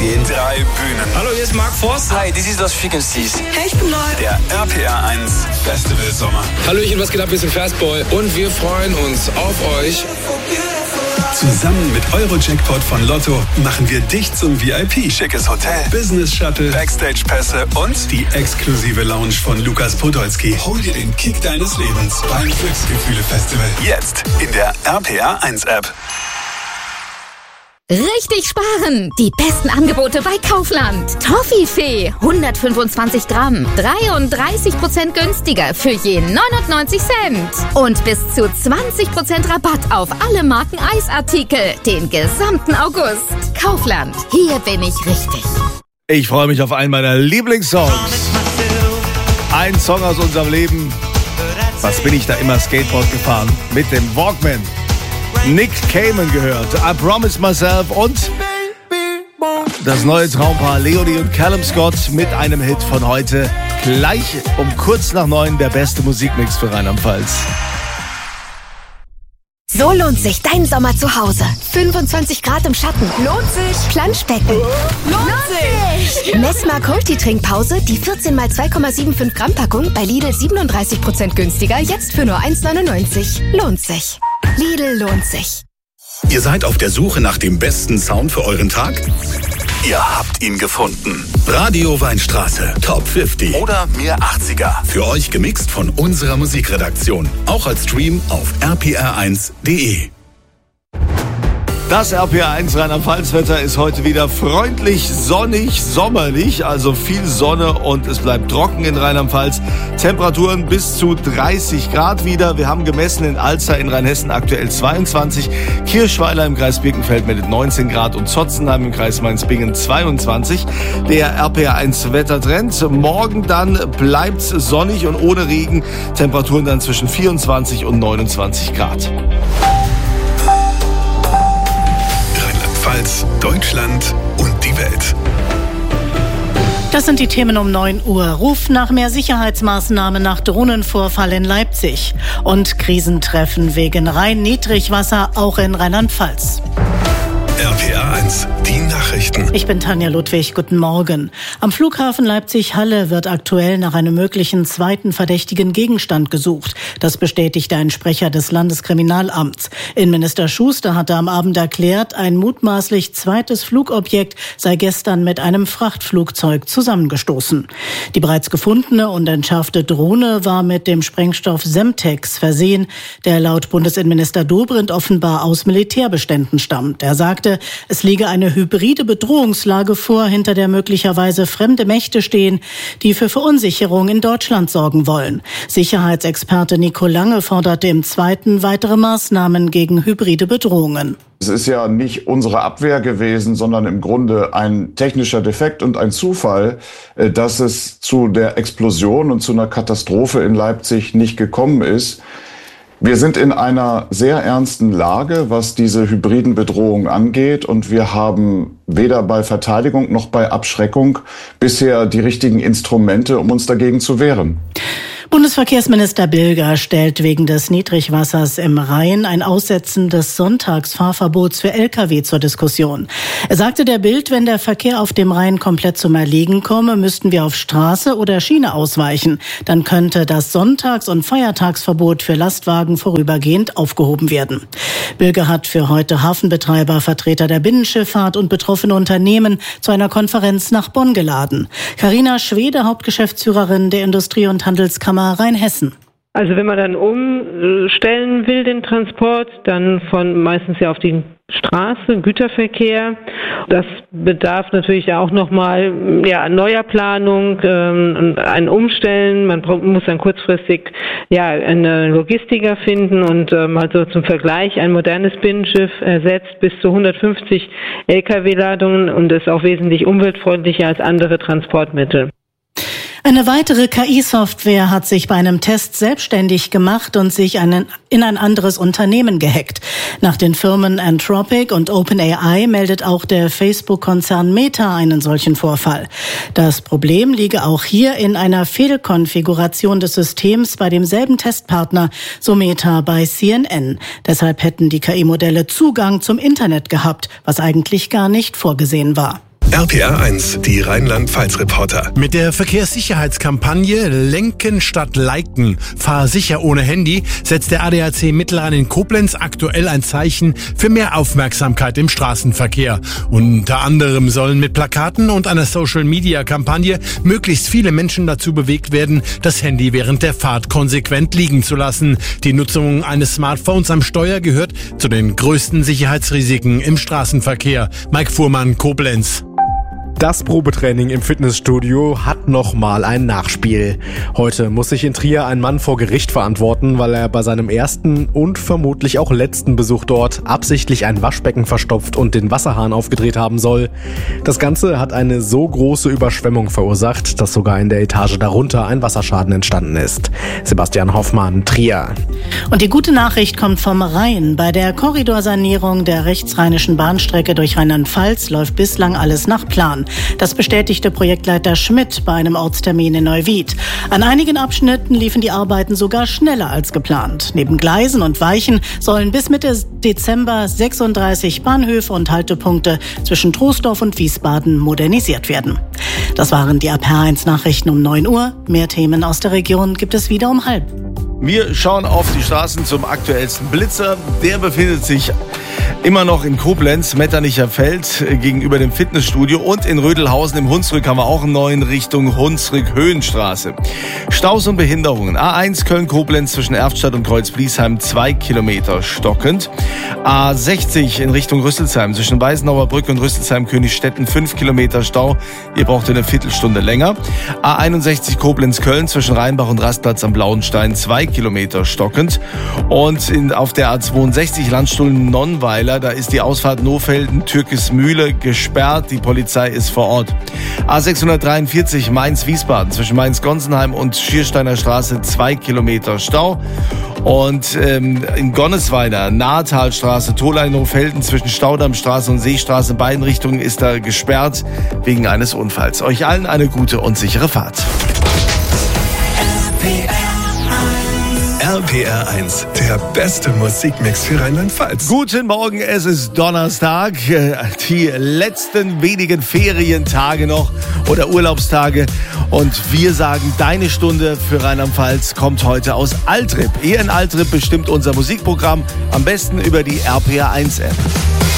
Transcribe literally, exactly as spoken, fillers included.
sehen drei Bühnen. Hallo, hier ist Mark Forster. Hi, this is Lost Frequencies. Hey, ich bin neu. Der R P R eins Festival Sommer. Hallöchen, was geht ab? Wir sind Fastboy und wir freuen uns auf euch. Zusammen mit Euro-Jackpot von Lotto machen wir dich zum V I P. Schickes Hotel, Business-Shuttle, Backstage-Pässe und die exklusive Lounge von Lukas Podolski. Hol dir den Kick deines Lebens beim Glücksgefühle-Festival. Jetzt in der R P R eins App. Richtig sparen! Die besten Angebote bei Kaufland. Toffifee, hundertfünfundzwanzig Gramm, dreiunddreißig Prozent günstiger für je neunundneunzig Cent. Und bis zu zwanzig Prozent Rabatt auf alle Marken Eisartikel den gesamten August. Kaufland, hier bin ich richtig. Ich freue mich auf einen meiner Lieblingssongs. Ein Song aus unserem Leben. Was bin ich da immer Skateboard gefahren? Mit dem Walkman. Nick Cayman gehört, I Promise Myself und das neue Traumpaar Leonie und Callum Scott mit einem Hit von heute. Gleich um kurz nach neun der beste Musikmix für Rheinland-Pfalz. So lohnt sich dein Sommer zu Hause. fünfundzwanzig Grad im Schatten. Lohnt sich. Planschbecken. Lohnt sich. Messmer Multi-Trinkpause, die vierzehn mal zwei Komma fünfundsiebzig Gramm Packung bei Lidl siebenunddreißig Prozent günstiger, jetzt für nur eins neunundneunzig. Lohnt sich. Lidl lohnt sich. Ihr seid auf der Suche nach dem besten Sound für euren Tag? Ihr habt ihn gefunden. Radio Weinstraße, Top fünfzig oder Mir achtziger. Für euch gemixt von unserer Musikredaktion. Auch als Stream auf r p r eins punkt d e. Das R P R eins Rheinland-Pfalz-Wetter ist heute wieder freundlich, sonnig, sommerlich, also viel Sonne und es bleibt trocken in Rheinland-Pfalz. Temperaturen bis zu dreißig Grad wieder. Wir haben gemessen in Alzer in Rheinhessen aktuell zweiundzwanzig, Kirchweiler im Kreis Birkenfeld meldet neunzehn Grad und Zotzenheim im Kreis Mainz-Bingen zweiundzwanzig. Der R P R eins Wettertrend. Morgen dann bleibt's sonnig und ohne Regen. Temperaturen dann zwischen vierundzwanzig und neunundzwanzig Grad. Deutschland und die Welt. Das sind die Themen um neun Uhr. Ruf nach mehr Sicherheitsmaßnahmen nach Drohnenvorfall in Leipzig. Und Krisentreffen wegen Rhein-Niedrigwasser auch in Rheinland-Pfalz. R P R eins, die Nachrichten. Ich bin Tanja Ludwig, guten Morgen. Am Flughafen Leipzig-Halle wird aktuell nach einem möglichen zweiten verdächtigen Gegenstand gesucht. Das bestätigte ein Sprecher des Landeskriminalamts. Innenminister Schuster hatte am Abend erklärt, ein mutmaßlich zweites Flugobjekt sei gestern mit einem Frachtflugzeug zusammengestoßen. Die bereits gefundene und entschärfte Drohne war mit dem Sprengstoff Semtex versehen, der laut Bundesinnenminister Dobrindt offenbar aus Militärbeständen stammt. Er sagte, es liege eine hybride Bedrohungslage vor, hinter der möglicherweise fremde Mächte stehen, die für Verunsicherung in Deutschland sorgen wollen. Sicherheitsexperte Nico Lange forderte im Zweiten weitere Maßnahmen gegen hybride Bedrohungen. Es ist ja nicht unsere Abwehr gewesen, sondern im Grunde ein technischer Defekt und ein Zufall, dass es zu der Explosion und zu einer Katastrophe in Leipzig nicht gekommen ist. Wir sind in einer sehr ernsten Lage, was diese hybriden Bedrohungen angeht, und wir haben weder bei Verteidigung noch bei Abschreckung bisher die richtigen Instrumente, um uns dagegen zu wehren. Bundesverkehrsminister Bilger stellt wegen des Niedrigwassers im Rhein ein Aussetzen des Sonntagsfahrverbots für L K W zur Diskussion. Er sagte der Bild, wenn der Verkehr auf dem Rhein komplett zum Erliegen komme, müssten wir auf Straße oder Schiene ausweichen. Dann könnte das Sonntags- und Feiertagsverbot für Lastwagen vorübergehend aufgehoben werden. Bilger hat für heute Hafenbetreiber, Vertreter der Binnenschifffahrt und betroffene Unternehmen zu einer Konferenz nach Bonn geladen. Carina Schwede, Hauptgeschäftsführerin der Industrie- und Handelskammer Rheinhessen. Also wenn man dann umstellen will, den Transport, dann von meistens ja auf die Straße, Güterverkehr. Das bedarf natürlich auch nochmal ja, neuer Planung ähm, und ein Umstellen. Man muss dann kurzfristig ja eine Logistiker finden und ähm, also zum Vergleich ein modernes Binnenschiff ersetzt bis zu hundertfünfzig L K W-Ladungen und ist auch wesentlich umweltfreundlicher als andere Transportmittel. Eine weitere K I-Software hat sich bei einem Test selbstständig gemacht und sich einen, in ein anderes Unternehmen gehackt. Nach den Firmen Anthropic und OpenAI meldet auch der Facebook-Konzern Meta einen solchen Vorfall. Das Problem liege auch hier in einer Fehlkonfiguration des Systems bei demselben Testpartner, so Meta bei C N N. Deshalb hätten die K I-Modelle Zugang zum Internet gehabt, was eigentlich gar nicht vorgesehen war. R P R eins, die Rheinland-Pfalz-Reporter. Mit der Verkehrssicherheitskampagne Lenken statt Liken, fahr sicher ohne Handy, setzt der A D A C Mittelrhein in Koblenz aktuell ein Zeichen für mehr Aufmerksamkeit im Straßenverkehr. Unter anderem sollen mit Plakaten und einer Social-Media-Kampagne möglichst viele Menschen dazu bewegt werden, das Handy während der Fahrt konsequent liegen zu lassen. Die Nutzung eines Smartphones am Steuer gehört zu den größten Sicherheitsrisiken im Straßenverkehr. Mike Fuhrmann, Koblenz. Das Probetraining im Fitnessstudio hat nochmal ein Nachspiel. Heute muss sich in Trier ein Mann vor Gericht verantworten, weil er bei seinem ersten und vermutlich auch letzten Besuch dort absichtlich ein Waschbecken verstopft und den Wasserhahn aufgedreht haben soll. Das Ganze hat eine so große Überschwemmung verursacht, dass sogar in der Etage darunter ein Wasserschaden entstanden ist. Sebastian Hoffmann, Trier. Und die gute Nachricht kommt vom Rhein. Bei der Korridorsanierung der rechtsrheinischen Bahnstrecke durch Rheinland-Pfalz läuft bislang alles nach Plan. Das bestätigte Projektleiter Schmidt bei einem Ortstermin in Neuwied. An einigen Abschnitten liefen die Arbeiten sogar schneller als geplant. Neben Gleisen und Weichen sollen bis Mitte Dezember sechsunddreißig Bahnhöfe und Haltepunkte zwischen Troisdorf und Wiesbaden modernisiert werden. Das waren die R P R eins Nachrichten um neun Uhr. Mehr Themen aus der Region gibt es wieder um halb. Wir schauen auf die Straßen zum aktuellsten Blitzer. Der befindet sich immer noch in Koblenz, Metternicher Feld gegenüber dem Fitnessstudio, und in Rödelhausen im Hunsrück haben wir auch einen neuen Richtung Hunsrück-Höhenstraße. Staus und Behinderungen. A eins Köln-Koblenz zwischen Erftstadt und Kreuzbliesheim zwei Kilometer stockend. A sechzig in Richtung Rüsselsheim zwischen Weißenauer Brücke und Rüsselsheim-Königstetten fünf Kilometer Stau. Ihr braucht eine Viertelstunde länger. A einundsechzig Koblenz-Köln zwischen Rheinbach und Rastplatz am Blauenstein zwei Kilometer stockend. Und in, auf der A zweiundsechzig Landstuhl-Nonnweiler, da ist die Ausfahrt Nohfelden-Türkismühle gesperrt. Die Polizei ist vor Ort. A sechshundertdreiundvierzig Mainz-Wiesbaden zwischen Mainz-Gonsenheim und Schiersteiner Straße zwei Kilometer Stau. Und ähm, in Gonnesweiler, Nahetalstraße, Tollein-Nohfelden zwischen Staudammstraße und Seestraße, in beiden Richtungen ist da gesperrt wegen eines Unfalls. Euch allen eine gute und sichere Fahrt. R P R eins, der beste Musikmix für Rheinland-Pfalz. Guten Morgen, es ist Donnerstag, die letzten wenigen Ferientage noch oder Urlaubstage, und wir sagen, deine Stunde für Rheinland-Pfalz kommt heute aus Altrip. Ihr in Altrip bestimmt unser Musikprogramm, am besten über die R P R eins App.